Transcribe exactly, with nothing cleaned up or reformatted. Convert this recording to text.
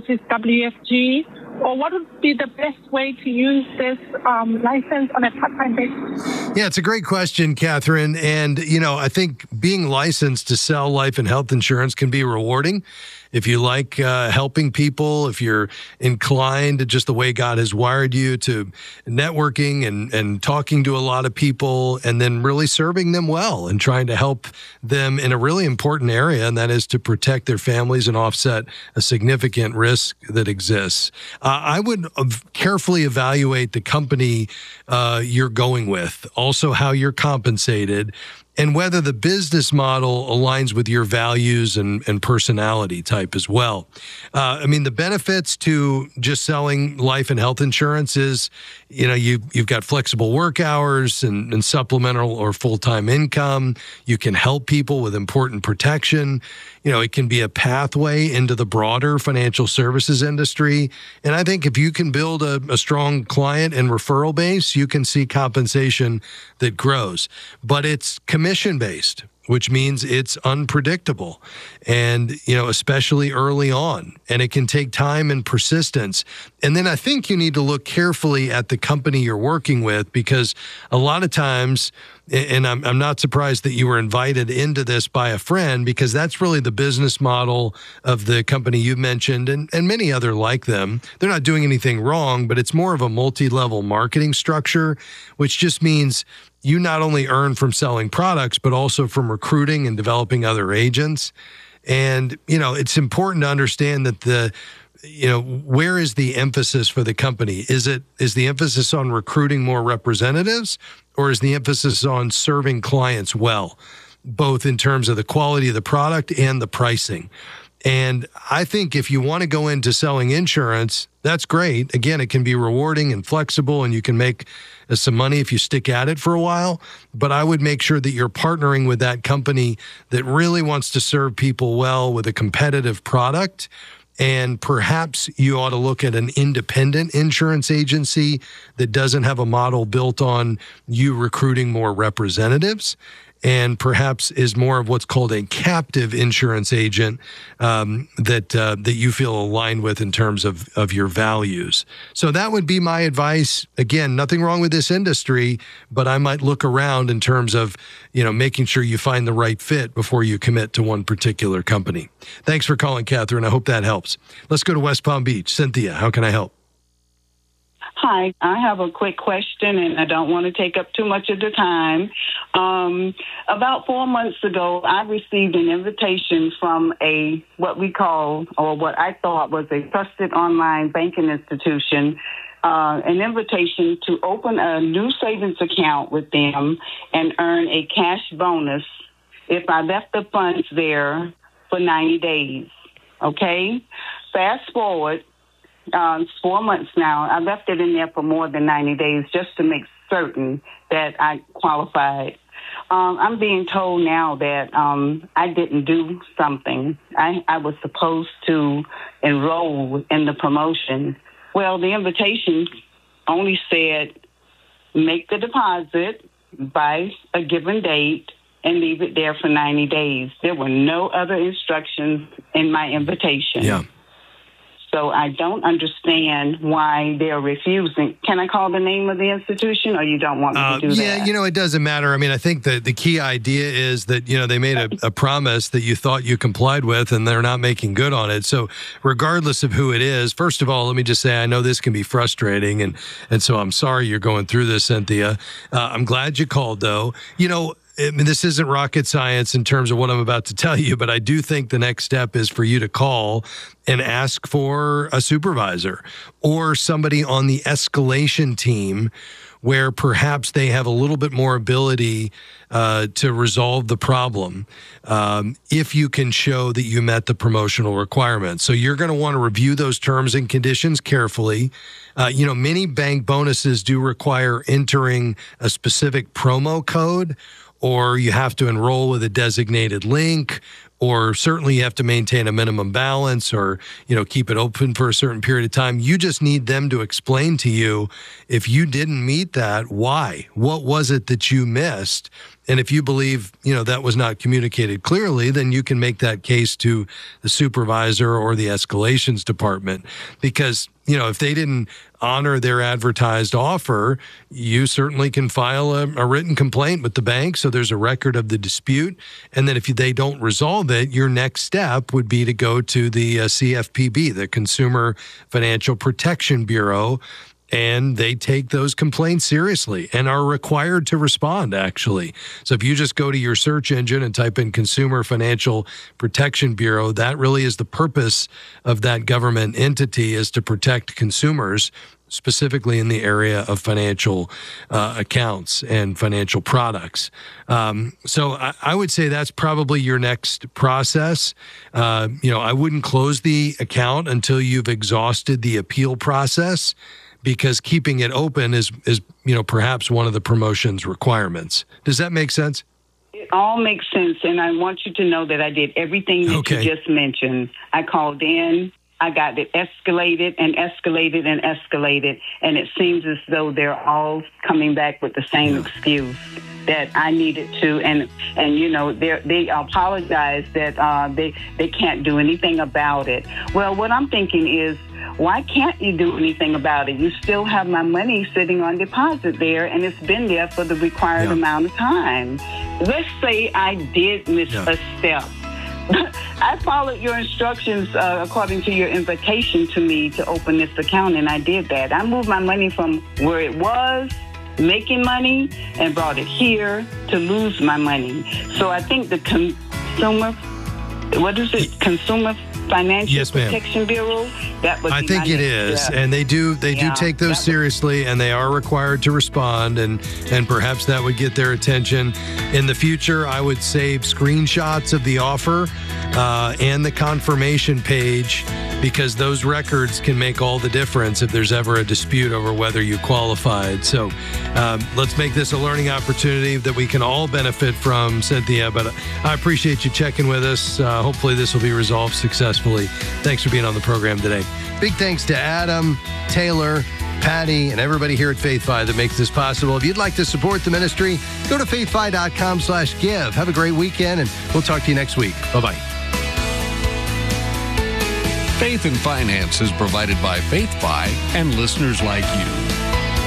which is W F G? Or what would be the best way to use this um, license on a part-time basis? Yeah, it's a great question, Catherine. And, you know, I think being licensed to sell life and health insurance can be rewarding. If you like uh, helping people, if you're inclined to just the way God has wired you to networking and, and talking to a lot of people and then really serving them well and trying to help them in a really important area, and that is to protect their families and offset a significant risk that exists. Uh, I would carefully evaluate the company uh, you're going with, also how you're compensated, and whether the business model aligns with your values and, and personality type as well. Uh, I mean, the benefits to just selling life and health insurance is, you know, you, you've got flexible work hours and, and supplemental or full-time income. You can help people with important protection. You know, it can be a pathway into the broader financial services industry. And I think if you can build a, a strong client and referral base, you can see compensation that grows. But it's commission-based, which means it's unpredictable and, you know, especially early on, and it can take time and persistence. And then I think you need to look carefully at the company you're working with, because a lot of times, and I'm, I'm not surprised that you were invited into this by a friend, because that's really the business model of the company you mentioned and, and many other like them. They're not doing anything wrong, but it's more of a multi-level marketing structure, which just means you not only earn from selling products, but also from recruiting and developing other agents. And, you know, it's important to understand that the, you know, where is the emphasis for the company? Is it, is the emphasis on recruiting more representatives, or is the emphasis on serving clients well, both in terms of the quality of the product and the pricing? And I think if you want to go into selling insurance, that's great. Again, it can be rewarding and flexible, and you can make uh, some money if you stick at it for a while. But I would make sure that you're partnering with that company that really wants to serve people well with a competitive product. And perhaps you ought to look at an independent insurance agency that doesn't have a model built on you recruiting more representatives, and perhaps is more of what's called a captive insurance agent um, that uh, that you feel aligned with in terms of, of your values. So that would be my advice. Again, nothing wrong with this industry, but I might look around in terms of, you know, making sure you find the right fit before you commit to one particular company. Thanks for calling, Catherine. I hope that helps. Let's go to West Palm Beach. Cynthia, how can I help? Hi, I have a quick question, and I don't want to take up too much of the time. Um, about four months ago, I received an invitation from a what we call, or what I thought was a trusted online banking institution, uh, an invitation to open a new savings account with them and earn a cash bonus if I left the funds there for ninety days. Okay? Fast forward. Uh, it's four months now. I left it in there for more than ninety days just to make certain that I qualified. Um, I'm being told now that um, I didn't do something. I, I was supposed to enroll in the promotion. Well, the invitation only said make the deposit by a given date and leave it there for ninety days. There were no other instructions in my invitation. Yeah. So I don't understand why they're refusing. Can I call the name of the institution, or you don't want me uh, to do yeah, that? you know, it doesn't matter. I mean, I think that the key idea is that, you know, they made a, a promise that you thought you complied with, and they're not making good on it. So regardless of who it is, first of all, let me just say, I know this can be frustrating. And, and so I'm sorry you're going through this, Cynthia. Uh, I'm glad you called, though. You know, I mean, this isn't rocket science in terms of what I'm about to tell you, but I do think the next step is for you to call and ask for a supervisor or somebody on the escalation team where perhaps they have a little bit more ability uh, to resolve the problem um, if you can show that you met the promotional requirements. So you're going to want to review those terms and conditions carefully. Uh, you know, many bank bonuses do require entering a specific promo code, or you have to enroll with a designated link, or certainly you have to maintain a minimum balance, or, you know, keep it open for a certain period of time. You just need them to explain to you, if you didn't meet that, why? What was it that you missed? And if you believe, you know, that was not communicated clearly, then you can make that case to the supervisor or the escalations department. Because, you know, if they didn't honor their advertised offer, you certainly can file a, a written complaint with the bank. So there's a record of the dispute. And then if they don't resolve it, your next step would be to go to the uh, C F P B, the Consumer Financial Protection Bureau. And they take those complaints seriously and are required to respond, actually. So if you just go to your search engine and type in Consumer Financial Protection Bureau, that really is the purpose of that government entity, is to protect consumers, specifically in the area of financial uh, accounts and financial products. Um, so I, I would say that's probably your next process. Uh, you know, I wouldn't close the account until you've exhausted the appeal process, because keeping it open is, is, you know, perhaps one of the promotion's requirements. Does that make sense? It all makes sense, and I want you to know that I did everything that okay. you just mentioned. I called in, I got it escalated and escalated and escalated, and it seems as though they're all coming back with the same yeah. excuse that I needed to, and and you know they they apologize that uh, they they can't do anything about it. Well, what I'm thinking is, why can't you do anything about it? You still have my money sitting on deposit there, and it's been there for the required yeah. amount of time. Let's say I did miss yeah. a step. I followed your instructions uh, according to your invitation to me to open this account, and I did that. I moved my money from where it was, making money, and brought it here to lose my money. So I think the consumer, what is it, Consumer Financial yes, Protection Bureau, that would I be think my it next is, step. and they do they yeah, do take those seriously, and they are required to respond, and and perhaps that would get their attention. In the future, I would save screenshots of the offer uh, and the confirmation page, because those records can make all the difference if there's ever a dispute over whether you qualified. So um, let's make this a learning opportunity that we can all benefit from, Cynthia. But I appreciate you checking with us. Uh, hopefully this will be resolved successfully. Thanks for being on the program today. Big thanks to Adam, Taylor, Patty, and everybody here at FaithFi that makes this possible. If you'd like to support the ministry, go to faithfi.com slash give. Have a great weekend, and we'll talk to you next week. Bye-bye. Faith and Finance is provided by FaithFi and listeners like you.